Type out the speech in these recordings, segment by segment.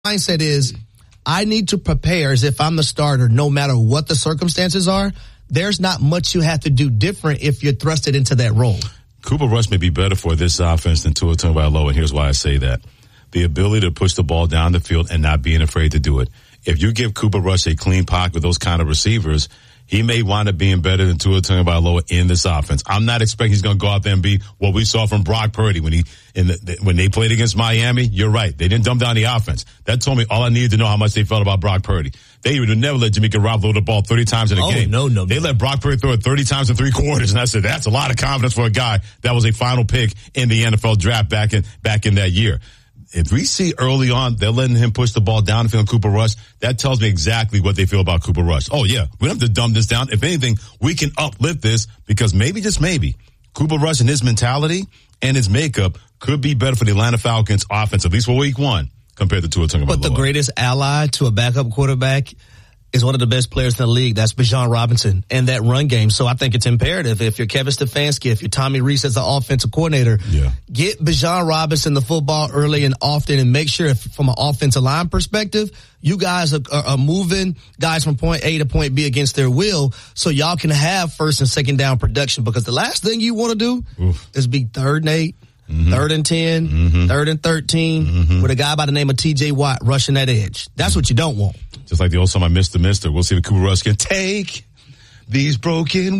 mindset is I need to prepare as if I'm the starter no matter what the circumstances are. There's not much you have to do different if you're thrusted into that role. Cooper Rush may be better for this offense than Tua Tagovailoa, and here's why I say that. The ability to push the ball down the field and not being afraid to do it. If you give Cooper Rush a clean pocket with those kind of receivers, he may wind up being better than Tua Tagovailoa in this offense. I'm not expecting he's going to go out there and be what we saw from Brock Purdy when they played against Miami. You're right. They didn't dumb down the offense. That told me all I needed to know how much they felt about Brock Purdy. They would never let Jimmy Garoppolo throw the ball 30 times in a game. No. They let Brock Purdy throw it 30 times in 3 quarters. And I said, that's a lot of confidence for a guy that was a final pick in the NFL draft back in that year. If we see early on they're letting him push the ball down the field on Cooper Rush, that tells me exactly what they feel about Cooper Rush. Oh, yeah, we don't have to dumb this down. If anything, we can uplift this because maybe, just maybe, Cooper Rush and his mentality and his makeup could be better for the Atlanta Falcons offense, at least for week 1, compared to Tua Tagovailoa. But the greatest ally to a backup quarterback is one of the best players in the league. That's Bijan Robinson and that run game. So I think it's imperative if you're Kevin Stefanski, if you're Tommy Rees as the offensive coordinator, get Bijan Robinson the football early and often and make sure from an offensive line perspective, you guys are moving guys from point A to point B against their will so y'all can have first and second down production, because the last thing you want to do is be 3rd and 8. 3rd and 10, 3rd and 13, with a guy by the name of T.J. Watt rushing that edge. That's what you don't want. Just like the old song, Mr. Mister. We'll see if Cooper Rush can take these broken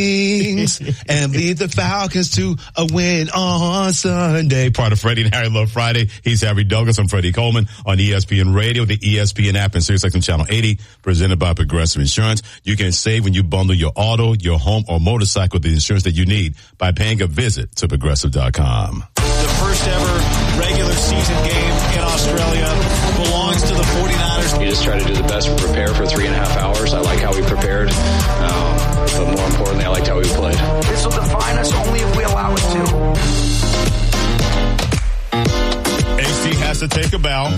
wings and lead the Falcons to a win on Sunday. Part of Freddie and Harry Love Friday. He's Harry Douglas. I'm Freddie Coleman on ESPN Radio, the ESPN app, and SiriusXM Channel 80, presented by Progressive Insurance. You can save when you bundle your auto, your home, or motorcycle with the insurance that you need by paying a visit to Progressive.com. The first ever regular season game in Australia belongs to the 49ers. You just try to do the best and prepare for 3.5 hours. I like how we prepared. But more importantly, I liked how we played. This will define us only if we allow it to. HT has to take a bow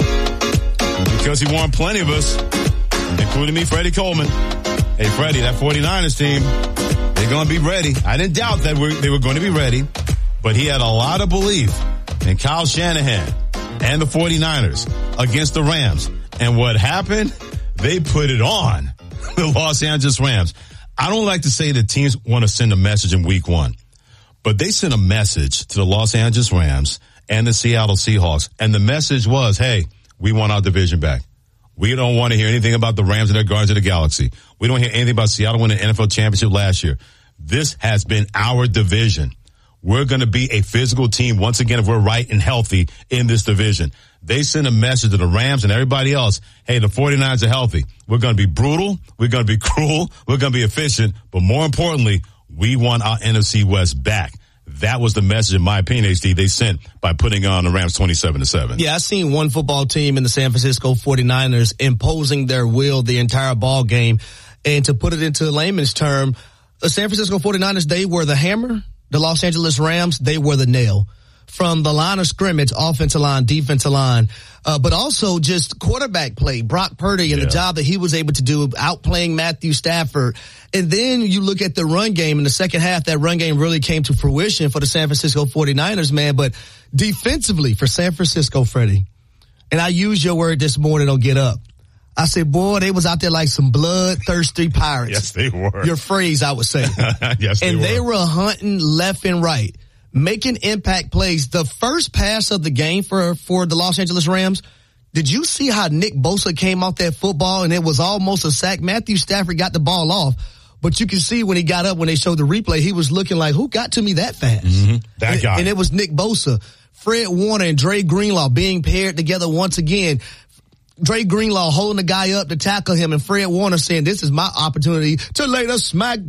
because he warned plenty of us, including me, Freddie Coleman. Hey, Freddie, that 49ers team, they're going to be ready. I didn't doubt that they were going to be ready, but he had a lot of belief in Kyle Shanahan and the 49ers against the Rams. And what happened? They put it on the Los Angeles Rams. I don't like to say that teams want to send a message in week 1, but they sent a message to the Los Angeles Rams and the Seattle Seahawks. And the message was, hey, we want our division back. We don't want to hear anything about the Rams and their Guardians of the Galaxy. We don't hear anything about Seattle winning the NFL championship last year. This has been our division. We're going to be a physical team once again if we're right and healthy in this division. They send a message to the Rams and everybody else, hey, the 49ers are healthy. We're going to be brutal. We're going to be cruel. We're going to be efficient. But more importantly, we want our NFC West back. That was the message, in my opinion, HD, they sent by putting on the Rams 27-7. Yeah, I've seen one football team in the San Francisco 49ers imposing their will the entire ball game. And to put it into layman's term, the San Francisco 49ers, they were the hammer. The Los Angeles Rams, they were the nail. From the line of scrimmage, offensive line, defensive line, but also just quarterback play, Brock Purdy and the job that he was able to do, outplaying Matthew Stafford. And then you look at the run game in the second half, that run game really came to fruition for the San Francisco 49ers, man. But defensively for San Francisco, Freddie, and I used your word this morning on Get Up. I said, boy, they was out there like some bloodthirsty pirates. Yes, they were. Your phrase, I would say. Yes, they were. And they were hunting left and right, making impact plays. The first pass of the game for the Los Angeles Rams, did you see how Nick Bosa came off that football and it was almost a sack? Matthew Stafford got the ball off, but you can see when he got up, when they showed the replay, he was looking like, who got to me that fast? That guy. And it was Nick Bosa. Fred Warner and Dre Greenlaw being paired together once again. Dre Greenlaw holding the guy up to tackle him, and Fred Warner saying, this is my opportunity to lay the smack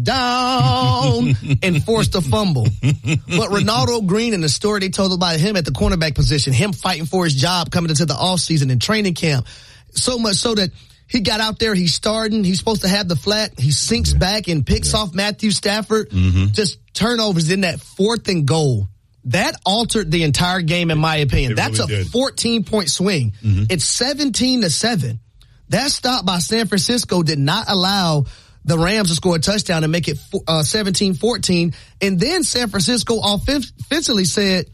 down and force the fumble. But Ronaldo Green and the story they told about him at the cornerback position, him fighting for his job coming into the offseason and training camp, so much so that he got out there, he's starting, he's supposed to have the flat, he sinks back and picks off Matthew Stafford. Just turnovers in that 4th and goal. That altered the entire game, in my opinion. That's really a 14-point swing. It's 17-7. That stop by San Francisco did not allow the Rams to score a touchdown and make it 17-14. And then San Francisco offensively said,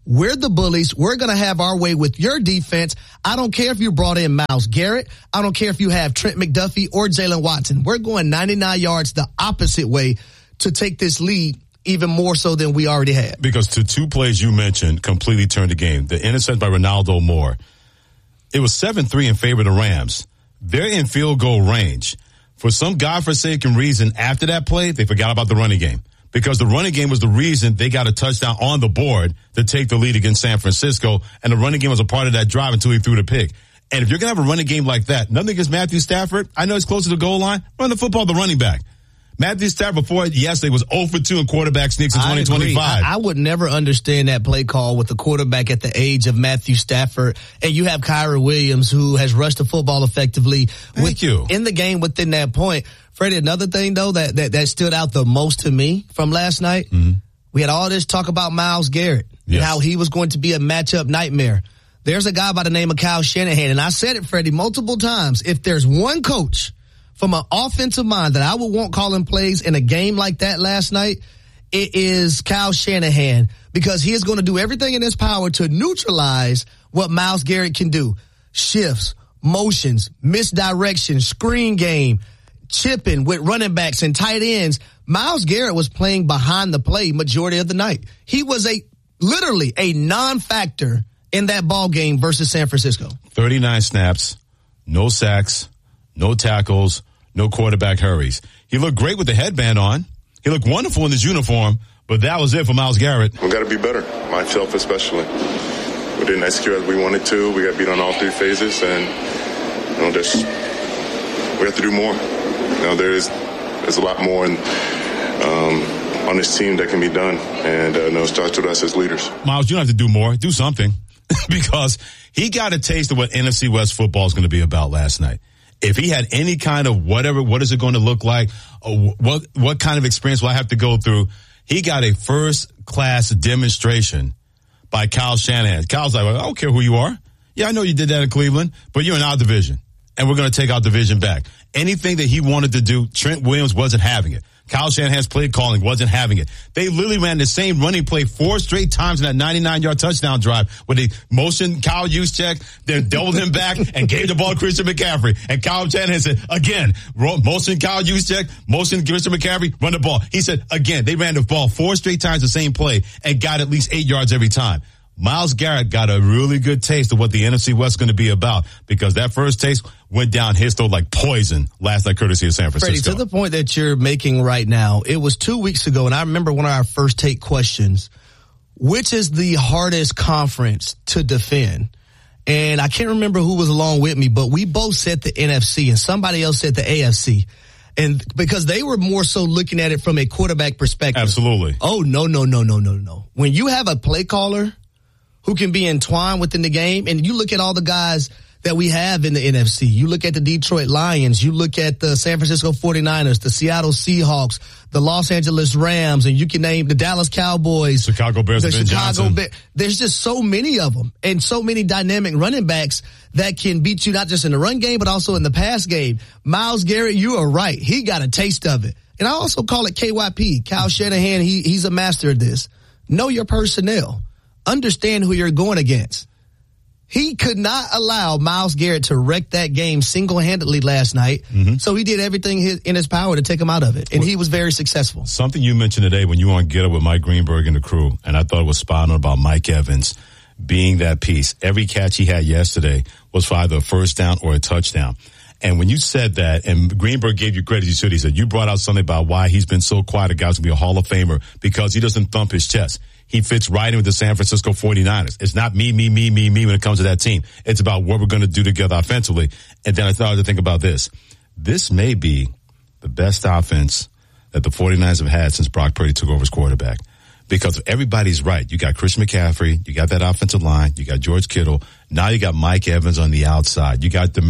We're the bullies. We're going to have our way with your defense. I don't care if you brought in Myles Garrett. I don't care if you have Trent McDuffie or Jalen Watson. We're going 99 yards the opposite way to take this lead even more so than we already had. Because the two plays you mentioned completely turned the game. The interception by Ronaldo Moore. It was 7-3 in favor of the Rams. They're in field goal range. For some godforsaken reason, after that play, they forgot about the running game. Because the running game was the reason they got a touchdown on the board to take the lead against San Francisco, and the running game was a part of that drive until he threw the pick. And if you're going to have a running game like that, nothing against Matthew Stafford, I know it's close to the goal line, run the football the running back. Matthew Stafford before yesterday was 0 for 2 in quarterback sneaks in 2025. I would never understand that play call with the quarterback at the age of Matthew Stafford, and you have Kyren Williams who has rushed the football effectively in the game within that point. Freddie, another thing though that stood out the most to me from last night, we had all this talk about Myles Garrett and how he was going to be a matchup nightmare. There's a guy by the name of Kyle Shanahan, and I said it, Freddie, multiple times. If there's one coach from an offensive mind that I would want calling plays in a game like that last night, it is Kyle Shanahan, because he is going to do everything in his power to neutralize what Myles Garrett can do. Shifts, motions, misdirection, screen game, chipping with running backs and tight ends. Myles Garrett was playing behind the play majority of the night. He was literally a non-factor in that ball game versus San Francisco. 39 snaps, no sacks, no tackles, no quarterback hurries. He looked great with the headband on. He looked wonderful in his uniform, but that was it for Myles Garrett. We got to be better, myself especially. We didn't execute as we wanted to. We got beat on all three phases, and we have to do more. There's a lot more on this team that can be done, and it starts with us as leaders. Myles, you don't have to do more. Do something, because he got a taste of what NFC West football is going to be about last night. If he had any kind of whatever, what is it going to look like? What kind of experience will I have to go through? He got a first-class demonstration by Kyle Shanahan. Kyle's like, I don't care who you are. Yeah, I know you did that in Cleveland, but you're in our division, and we're going to take our division back. Anything that he wanted to do, Trent Williams wasn't having it. Kyle Shanahan's play calling wasn't having it. They literally ran the same running play 4 straight times in that 99-yard touchdown drive where they motioned Kyle Juszczyk, then doubled him back and gave the ball to Christian McCaffrey. And Kyle Shanahan said, again, motion Kyle Juszczyk, motion Christian McCaffrey, run the ball. He said, again, they ran the ball 4 straight times the same play and got at least 8 yards every time. Myles Garrett got a really good taste of what the NFC West is going to be about, because that first taste went down his throat like poison last night, courtesy of San Francisco. Freddie, to the point that you're making right now, it was 2 weeks ago, and I remember one of our first take questions, which is the hardest conference to defend? And I can't remember who was along with me, but we both said the NFC, and somebody else said the AFC. And because they were more so looking at it from a quarterback perspective. Absolutely. Oh, no. When you have a play caller who can be entwined within the game, and you look at all the guys that we have in the NFC. You look at the Detroit Lions, you look at the San Francisco 49ers, the Seattle Seahawks, the Los Angeles Rams, and you can name the Dallas Cowboys, Chicago Bears, the Chicago Bears. There's just so many of them, and so many dynamic running backs that can beat you not just in the run game, but also in the pass game. Myles Garrett, you are right. He got a taste of it. And I also call it KYP. Kyle Shanahan, he's a master of this. Know your personnel. Understand who you're going against. He could not allow Myles Garrett to wreck that game single-handedly last night, so he did everything in his power to take him out of it, and he was very successful. Something you mentioned today when you were on Get Up with Mike Greenberg and the crew, and I thought it was spot on about Mike Evans being that piece. Every catch he had yesterday was for either a first down or a touchdown. And when you said that, and Greenberg gave you credit, you should, he said, you brought out something about why he's been so quiet, a guy's going to be a Hall of Famer, because he doesn't thump his chest. He fits right in with the San Francisco 49ers. It's not me when it comes to that team. It's about what we're going to do together offensively. And then I started to think about this. This may be the best offense that the 49ers have had since Brock Purdy took over as quarterback. Because everybody's right. You got Christian McCaffrey. You got that offensive line. You got George Kittle. Now you got Mike Evans on the outside. You got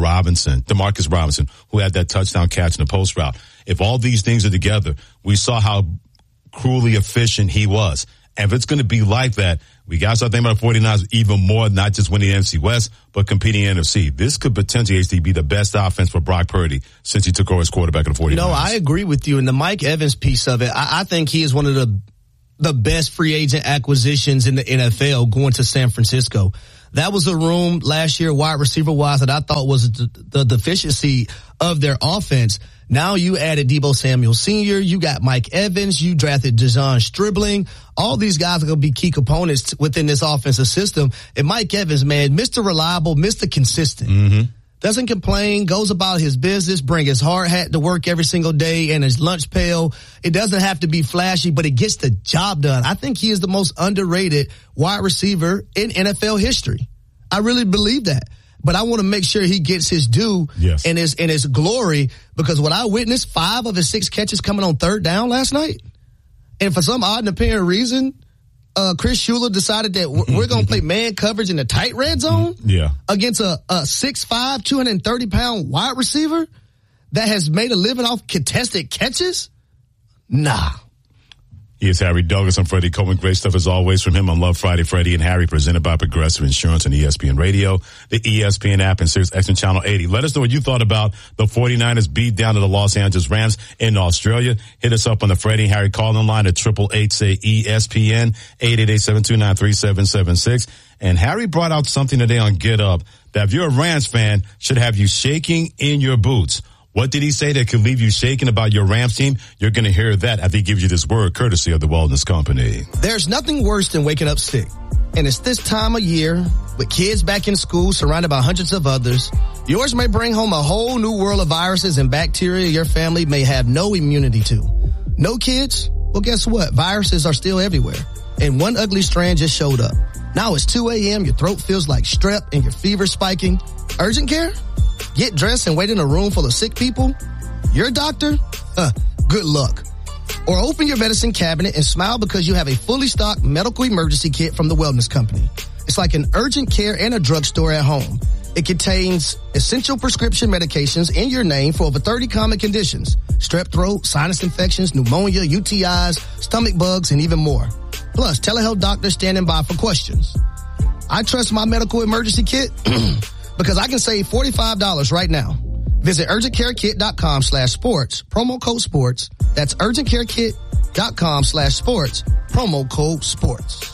Demarcus Robinson, who had that touchdown catch in the post route. If all these things are together, we saw how cruelly efficient he was. And if it's going to be like that, we got to start thinking about the 49ers even more, not just winning the NFC West, but competing in the NFC. This could potentially be the best offense for Brock Purdy since he took over as quarterback of the 49ers. No, I agree with you. And the Mike Evans piece of it, I think he is one of the the best free agent acquisitions in the NFL going to San Francisco. That was a room last year, wide receiver wise, that I thought was the deficiency of their offense. Now you added Deebo Samuel Sr., you got Mike Evans, you drafted Dejon Stribling. All these guys are going to be key components within this offensive system. And Mike Evans, man, Mr. Reliable, Mr. Consistent. Mm-hmm. Doesn't complain, goes about his business, bring his hard hat to work every single day and his lunch pail. It doesn't have to be flashy, but it gets the job done. I think he is the most underrated wide receiver in NFL history. I really believe that. But I want to make sure he gets his due in his glory, because what I witnessed, 5 of his 6 catches coming on third down last night. And for some odd and apparent reason, Chris Shula decided that we're going to play man coverage in the tight red zone against a 6'5", 230-pound wide receiver that has made a living off contested catches? Nah. He is Harry Douglas. I'm Freddie Coleman. Great stuff as always from him on Love Friday. Freddie and Harry, presented by Progressive Insurance and ESPN Radio, the ESPN app, and Sirius XM Channel 80. Let us know what you thought about the 49ers beat down to the Los Angeles Rams in Australia. Hit us up on the Freddie and Harry call-in line at 888-SAY-ESPN, 888-729-3776. And Harry brought out something today on Get Up that if you're a Rams fan, should have you shaking in your boots. What did he say that could leave you shaking about your Rams team? You're going to hear that after he gives you this word, courtesy of the Wellness Company. There's nothing worse than waking up sick. And it's this time of year, with kids back in school, surrounded by hundreds of others. Yours may bring home a whole new world of viruses and bacteria your family may have no immunity to. No kids? Well, guess what? Viruses are still everywhere. And one ugly strand just showed up. Now it's 2 a.m., your throat feels like strep and your fever's spiking. Urgent care? Get dressed and wait in a room full of sick people? Your doctor? Good luck. Or open your medicine cabinet and smile because you have a fully stocked medical emergency kit from the Wellness Company. It's like an urgent care and a drugstore at home. It contains essential prescription medications in your name for over 30 common conditions: strep throat, sinus infections, pneumonia, UTIs, stomach bugs, and even more. Plus, telehealth doctors standing by for questions. I trust my medical emergency kit because I can save $45 right now. Visit urgentcarekit.com/sports, promo code sports. That's urgentcarekit.com/sports, promo code sports.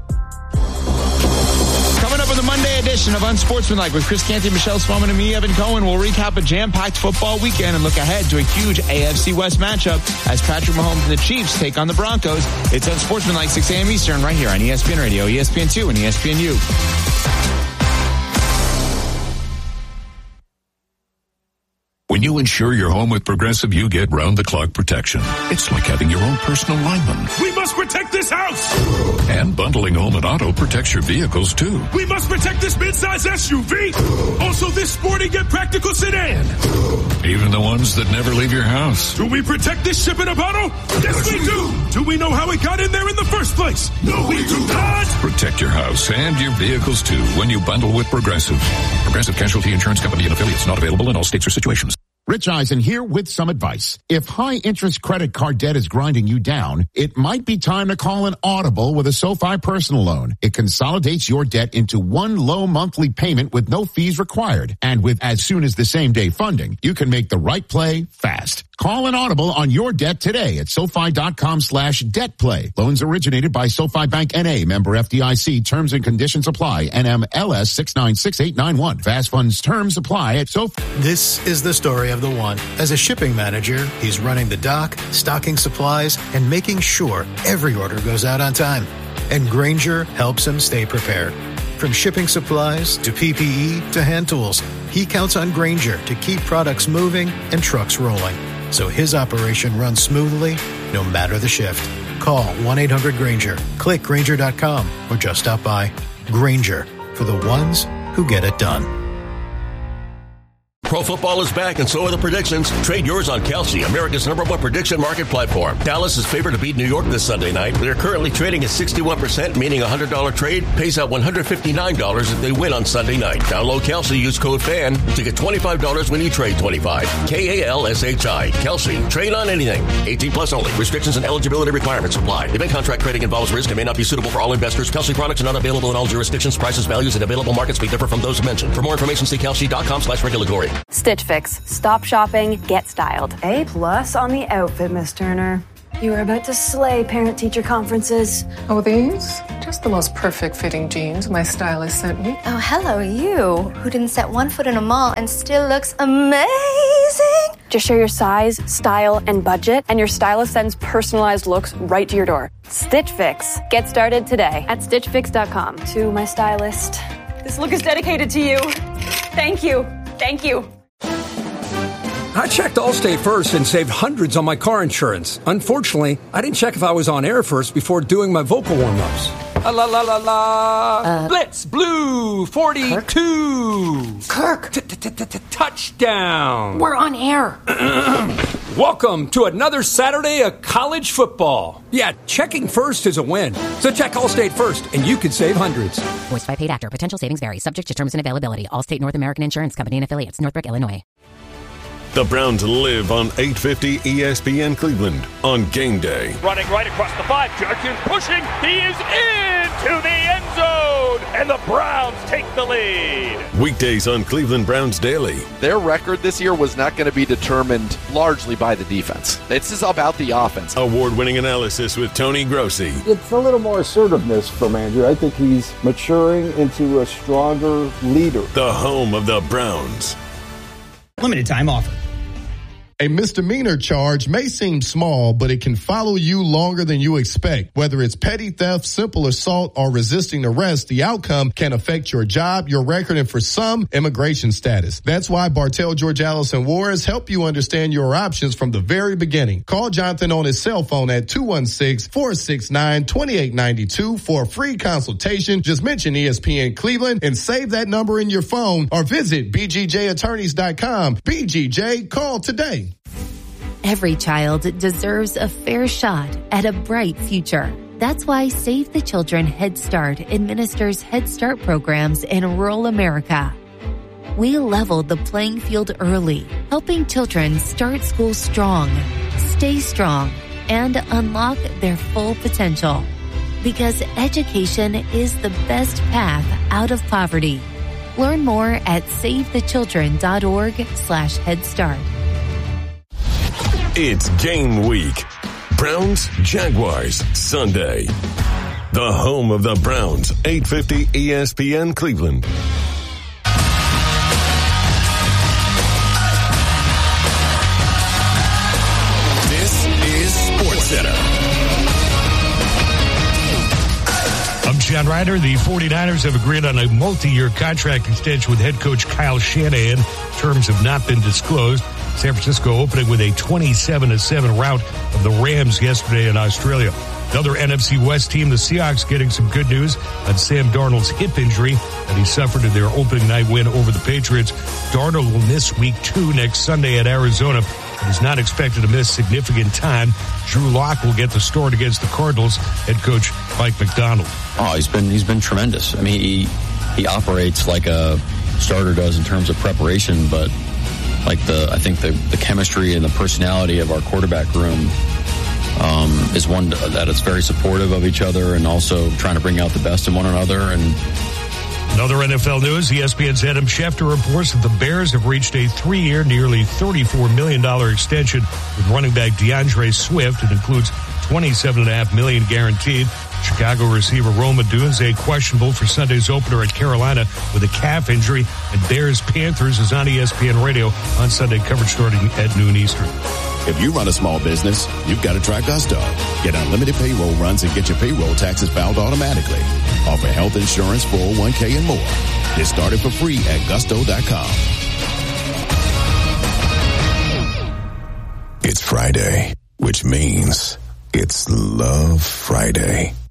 Coming up with a Monday edition of Unsportsmanlike with Chris Canty, Michelle Spellman, and me, Evan Cohen. We'll recap a jam-packed football weekend and look ahead to a huge AFC West matchup as Patrick Mahomes and the Chiefs take on the Broncos. It's Unsportsmanlike, 6 a.m. Eastern, right here on ESPN Radio, ESPN2, and ESPNU. When you insure your home with Progressive, you get round-the-clock protection. It's like having your own personal lineman. We must protect this house! And bundling home and auto protects your vehicles, too. We must protect this midsize SUV! Also this sporty yet practical sedan! Even the ones that never leave your house. Do we protect this ship in a bottle? Yes, we do! Do we know how it got in there in the first place? No, we do not! Protect your house and your vehicles, too, when you bundle with Progressive. Progressive Casualty Insurance Company and affiliates, not available in all states or situations. Rich Eisen here with some advice. If high-interest credit card debt is grinding you down, it might be time to call an Audible with a SoFi personal loan. It consolidates your debt into one low monthly payment with no fees required. And with as soon as the same-day funding, you can make the right play fast. Call an Audible on your debt today at SoFi.com/debtplay. Loans originated by SoFi Bank N.A., member FDIC. Terms and conditions apply. NMLS 696891. Fast funds terms apply at SoFi. This is the story of the one. As a shipping manager, he's running the dock, stocking supplies, and making sure every order goes out on time. And Grainger helps him stay prepared. From shipping supplies to PPE to hand tools, he counts on Grainger to keep products moving and trucks rolling, so his operation runs smoothly no matter the shift. Call 1-800-GRAINGER, click Grainger.com, or just stop by. Grainger, for the ones who get it done. Pro football is back, and so are the predictions. Trade yours on Kalshi, America's #1 prediction market platform. Dallas is favored to beat New York this Sunday night. They're currently trading at 61%, meaning a $100 trade pays out $159 if they win on Sunday night. Download Kalshi, use code FAN to get $25 when you trade $25. KALSHI. Kalshi. Trade on anything. 18 plus only. Restrictions and eligibility requirements apply. Event contract trading involves risk and may not be suitable for all investors. Kalshi products are not available in all jurisdictions. Prices, values, and available markets may differ from those mentioned. For more information, see Kalshi.com/regulatory. Stitch Fix. Stop shopping, get styled. A+ on the outfit, Miss Turner. You were about to slay parent-teacher conferences. Oh, these? Just the most perfect fitting jeans my stylist sent me. Oh, hello, you, who didn't set one foot in a mall and still looks amazing. Just share your size, style, and budget, and your stylist sends personalized looks right to your door. Stitch Fix. Get started today at StitchFix.com. To my stylist, this look is dedicated to you. Thank you. Thank you. I checked Allstate first and saved hundreds on my car insurance. Unfortunately, I didn't check if I was on air first before doing my vocal warm-ups. La la la la. Blitz Blue 42. Kirk. Touchdown. We're on air. Welcome to another Saturday of college football. Yeah, checking first is a win. So check Allstate first, and you could save hundreds. Voiced by paid actor. Potential savings vary. Subject to terms and availability. Allstate North American Insurance Company and affiliates. Northbrook, Illinois. The Browns live on 850 ESPN Cleveland on game day. Running right across the 5. Jerkins pushing. He is into the end zone. And the Browns take the lead. Weekdays on Cleveland Browns Daily. Their record this year was not going to be determined largely by the defense. This is about the offense. Award-winning analysis with Tony Grossi. It's a little more assertiveness from Andrew. I think he's maturing into a stronger leader. The home of the Browns. Limited time offer. A misdemeanor charge may seem small, but it can follow you longer than you expect. Whether it's petty theft, simple assault, or resisting arrest, the outcome can affect your job, your record, and for some, immigration status. That's why Bartell, George Allison Juarez help you understand your options from the very beginning. Call Jonathan on his cell phone at 216-469-2892 for a free consultation. Just mention ESPN Cleveland and save that number in your phone or visit bgjattorneys.com. BGJ, call today. Every child deserves a fair shot at a bright future. That's why Save the Children Head Start administers Head Start programs in rural America. We leveled the playing field early, helping children start school strong, stay strong, and unlock their full potential. Because education is the best path out of poverty. Learn more at SaveTheChildren.org/Head Start. It's game week. Browns, Jaguars, Sunday. The home of the Browns, 850 ESPN Cleveland. This is SportsCenter. I'm John Ryder. The 49ers have agreed on a multi-year contract extension with head coach Kyle Shanahan. Terms have not been disclosed. San Francisco opening with a 27-7 rout of the Rams yesterday in Australia. Another NFC West team, the Seahawks, getting some good news on Sam Darnold's hip injury that he suffered in their opening night win over the Patriots. Darnold will miss week 2 next Sunday at Arizona. He is not expected to miss significant time. Drew Lock will get the start against the Cardinals. Head coach Mike McDonald. Oh, he's been tremendous. I mean, he operates like a starter does in terms of preparation, but I think the chemistry and the personality of our quarterback room is one that is very supportive of each other and also trying to bring out the best in one another. And another NFL news, ESPN's Adam Schefter reports that the Bears have reached a 3-year, nearly $34 million extension with running back DeAndre Swift. It includes $27.5 million guaranteed. Chicago receiver Rome Odunze questionable for Sunday's opener at Carolina with a calf injury. And Bears-Panthers is on ESPN Radio on Sunday, coverage starting at noon Eastern. If you run a small business, you've got to try Gusto. Get unlimited payroll runs and get your payroll taxes filed automatically. Offer health insurance, 401k, and more. Get started for free at Gusto.com. It's Friday, which means it's Love Friday.